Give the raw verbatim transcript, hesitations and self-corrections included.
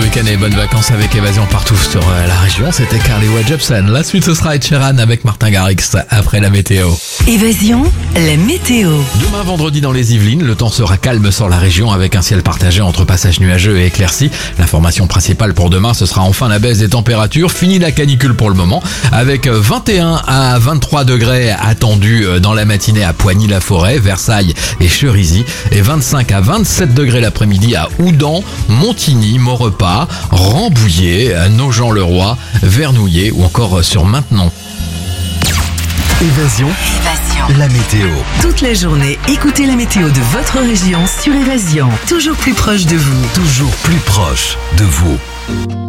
week-end et bonnes vacances avec Évasion partout sur la région. C'était Carly Rae Jepsen. La suite, ce sera Ed Sheeran avec Martin Garrix après la météo. Évasion, la météo. Demain vendredi dans les Yvelines, le temps sera calme sur la région avec un ciel partagé entre passages nuageux et éclaircis. L'information principale pour demain, ce sera enfin la baisse des températures. Fini la canicule pour le moment avec vingt et un à vingt-trois degrés attendus dans la matinée à Poigny-la-Forêt, Versailles et Cherisy et vingt-cinq à vingt-sept degrés l'après-midi à Houdan, Montigny, Maurepas, Rambouillet, Nogent-le-Roi, Vernouillet ou encore sur Maintenon. Évasion, Évasion. la météo. Toute la journée, écoutez la météo de votre région sur Évasion. Toujours plus proche de vous. Toujours plus proche de vous.